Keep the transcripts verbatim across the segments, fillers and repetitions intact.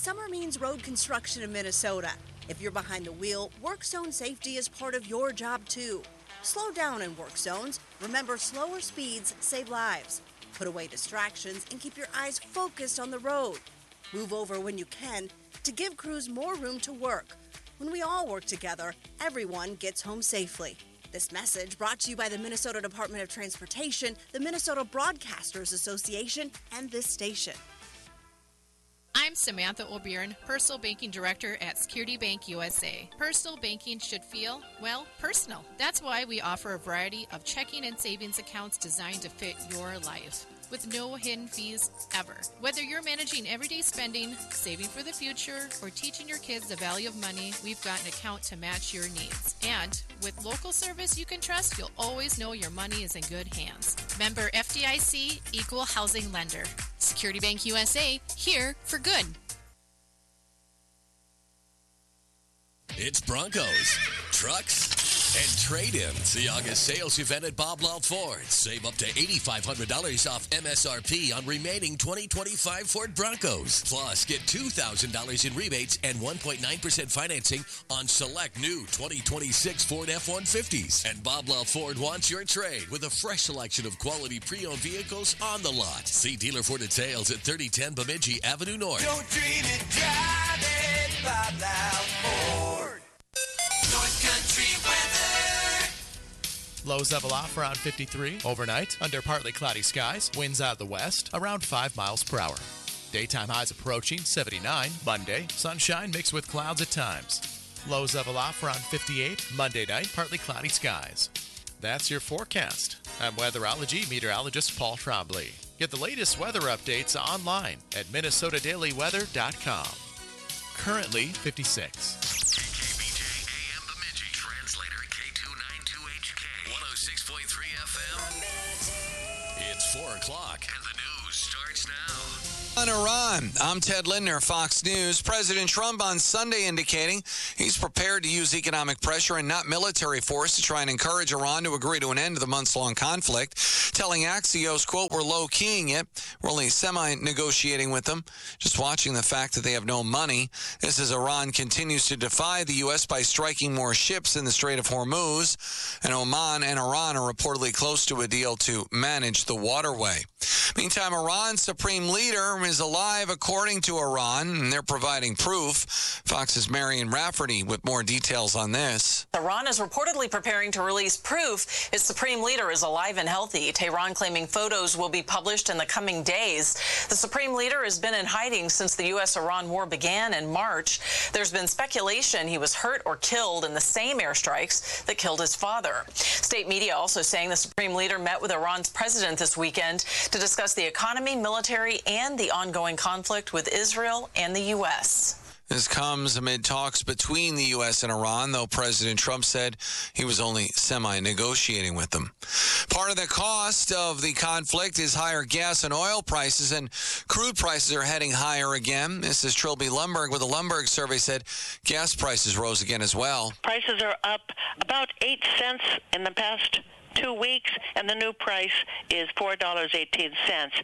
Summer means road construction in Minnesota. If you're behind the wheel, work zone safety is part of your job too. Slow down in work zones. Remember, slower speeds save lives. Put away distractions and keep your eyes focused on the road. Move over when you can to give crews more room to work. When we all work together, everyone gets home safely. This message brought to you by the Minnesota Department of Transportation, the Minnesota Broadcasters Association, and this station. I'm Samantha O'Byrne, Personal Banking Director at Security Bank U S A. Personal banking should feel, well, personal. That's why we offer a variety of checking and savings accounts designed to fit your life, with no hidden fees ever. Whether you're managing everyday spending, saving for the future, or teaching your kids the value of money, we've got an account to match your needs. And with local service you can trust, you'll always know your money is in good hands. Member F D I C, Equal Housing Lender. Security Bank U S A, here for good. It's Broncos, trucks, and trade-ins. The August sales event at Bob Love Ford. Save up to eight thousand five hundred dollars off M S R P on remaining twenty twenty-five Ford Broncos. Plus, get two thousand dollars in rebates and one point nine percent financing on select new twenty twenty-six Ford F one fifties. And Bob Love Ford wants your trade with a fresh selection of quality pre-owned vehicles on the lot. See dealer for details at thirty ten Bemidji Avenue North. Don't dream it, drive it, Bob Love Ford. North Country weather. Lows level off around fifty-three. Overnight, under partly cloudy skies. Winds out of the west, around five miles per hour. Daytime highs approaching seventy-nine. Monday, sunshine mixed with clouds at times. Lows level off around fifty-eight. Monday night, partly cloudy skies. That's your forecast. I'm weatherology meteorologist Paul Trombley. Get the latest weather updates online at minnesota daily weather dot com. Currently fifty-six. It's four o'clock, and the news starts now. On Iran, I'm Ted Lindner, Fox News. President Trump on Sunday indicating he's prepared to use economic pressure and not military force to try and encourage Iran to agree to an end to the months-long conflict, telling Axios, quote, we're low-keying it. We're only semi-negotiating with them, just watching the fact that they have no money. This as Iran continues to defy the U S by striking more ships in the Strait of Hormuz, and Oman and Iran are reportedly close to a deal to manage the waterway. Meantime, Iran's supreme leader is alive, according to Iran, and they're providing proof. Fox's Marion Rafferty with more details on this. Iran is reportedly preparing to release proof its supreme leader is alive and healthy. Tehran claiming photos will be published in the coming days. The supreme leader has been in hiding since the U S Iran war began in March. There's been speculation he was hurt or killed in the same airstrikes that killed his father. State media also saying the supreme leader met with Iran's president this weekend to discuss the economy, military, and the ongoing conflict with Israel and the U S. This comes amid talks between the U S and Iran, though President Trump said he was only semi-negotiating with them. Part of the cost of the conflict is higher gas and oil prices, and crude prices are heading higher again. This is Trilby Lundberg with the Lundberg survey said gas prices rose again as well. Prices are up about eight cents in the past two weeks, and the new price is four dollars and eighteen cents.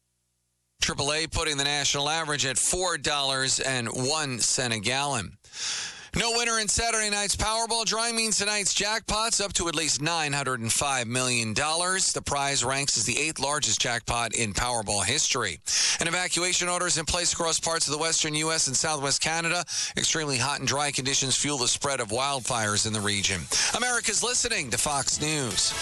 triple A putting the national average at four dollars and one cent a gallon. No winner in Saturday night's Powerball drawing means tonight's jackpot's up to at least nine hundred five million dollars. The prize ranks as the eighth largest jackpot in Powerball history. And evacuation orders in place across parts of the western U S and southwest Canada. Extremely hot and dry conditions fuel the spread of wildfires in the region. America's listening to Fox News.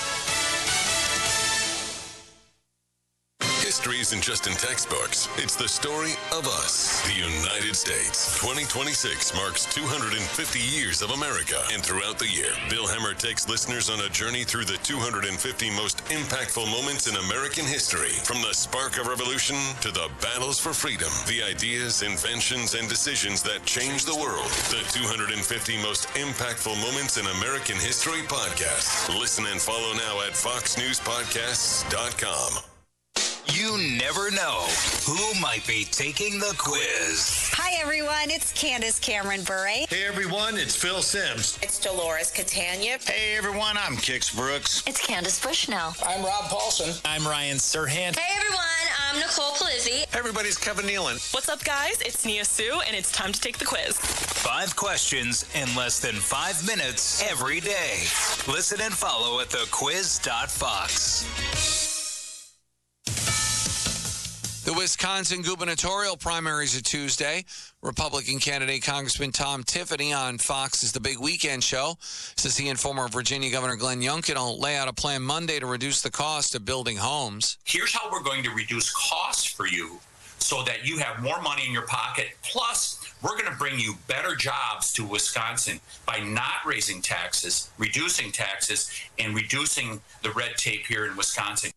History isn't just in textbooks. It's the story of us, the United States. twenty twenty-six marks two hundred fifty years of America. And throughout the year, Bill Hemmer takes listeners on a journey through the two hundred fifty most impactful moments in American history. From the spark of revolution to the battles for freedom, the ideas, inventions, and decisions that changed the world. The two hundred fifty most impactful moments in American history podcast. Listen and follow now at fox news podcasts dot com. You never know who might be taking the quiz. Hi, everyone. It's Candace Cameron Bure. Hey, everyone. It's Phil Sims. It's Dolores Catania. Hey, everyone. I'm Kix Brooks. It's Candace Bushnell. I'm Rob Paulson. I'm Ryan Serhant. Hey, everyone. I'm Nicole Polizzi. Everybody's Kevin Nealon. What's up, guys? It's Nia Sue, and it's time to take the quiz. Five questions in less than five minutes every day. Listen and follow at the quiz dot fox. The Wisconsin gubernatorial primaries are Tuesday. Republican candidate Congressman Tom Tiffany on Fox's The Big Weekend Show says he and former Virginia Governor Glenn Youngkin will lay out a plan Monday to reduce the cost of building homes. Here's how we're going to reduce costs for you so that you have more money in your pocket. Plus, we're going to bring you better jobs to Wisconsin by not raising taxes, reducing taxes, and reducing the red tape here in Wisconsin.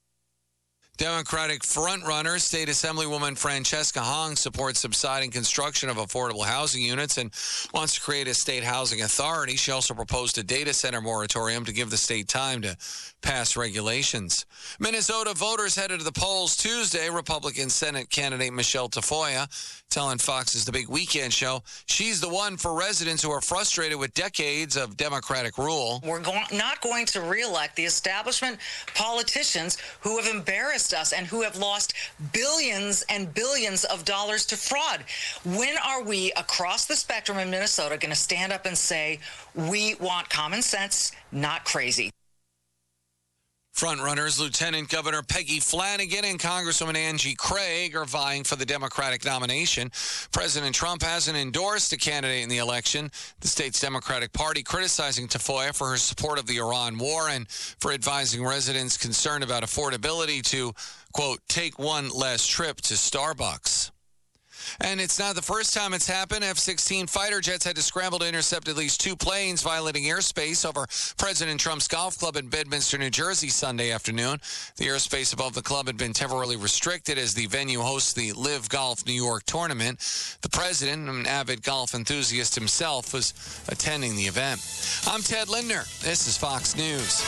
Democratic frontrunner, State Assemblywoman Francesca Hong supports subsiding construction of affordable housing units and wants to create a state housing authority. She also proposed a data center moratorium to give the state time to pass regulations. Minnesota voters headed to the polls Tuesday. Republican Senate candidate Michelle Tafoya telling Fox's The Big Weekend Show she's the one for residents who are frustrated with decades of Democratic rule. We're go- not going to reelect the establishment politicians who have embarrassed us and who have lost billions and billions of dollars to fraud. When are we across the spectrum in Minnesota going to stand up and say we want common sense, not crazy? Frontrunners Lieutenant Governor Peggy Flanagan and Congresswoman Angie Craig are vying for the Democratic nomination. President Trump hasn't endorsed a candidate in the election. The state's Democratic Party criticizing Tafoya for her support of the Iran war and for advising residents concerned about affordability to, quote, take one less trip to Starbucks. And it's not the first time it's happened. F sixteen fighter jets had to scramble to intercept at least two planes violating airspace over President Trump's golf club in Bedminster, New Jersey, Sunday afternoon. The airspace above the club had been temporarily restricted as the venue hosts the Live Golf New York tournament. The president, an avid golf enthusiast himself, was attending the event. I'm Ted Lindner. This is Fox News.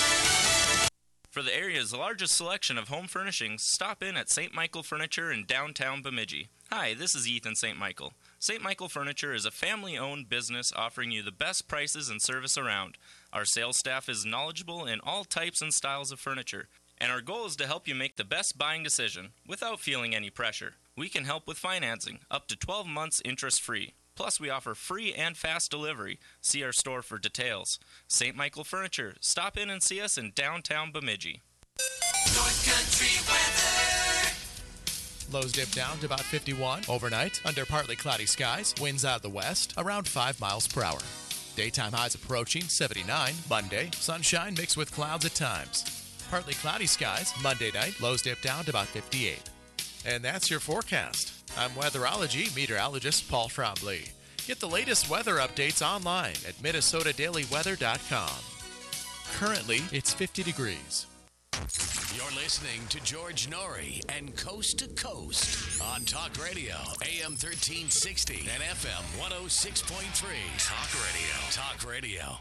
For the area's largest selection of home furnishings, stop in at Saint Michael Furniture in downtown Bemidji. Hi, this is Ethan Saint Michael. Saint Michael Furniture is a family-owned business offering you the best prices and service around. Our sales staff is knowledgeable in all types and styles of furniture, and our goal is to help you make the best buying decision without feeling any pressure. We can help with financing, up to twelve months interest-free. Plus, we offer free and fast delivery. See our store for details. Saint Michael Furniture. Stop in and see us in downtown Bemidji. North Country weather. Lows dip down to about fifty-one overnight under partly cloudy skies. Winds out of the west around five miles per hour. Daytime highs approaching seventy-nine. Monday, sunshine mixed with clouds at times. Partly cloudy skies. Monday night, lows dip down to about fifty-eight. And that's your forecast. I'm weatherology meteorologist Paul Trombley. Get the latest weather updates online at Minnesota Daily Weather dot com. Currently, it's fifty degrees. You're listening to George Norrie and Coast to Coast on Talk Radio, A M thirteen sixty and F M one oh six point three. Talk Radio. Talk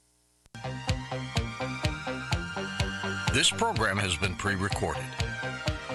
Radio. This program has been pre-recorded.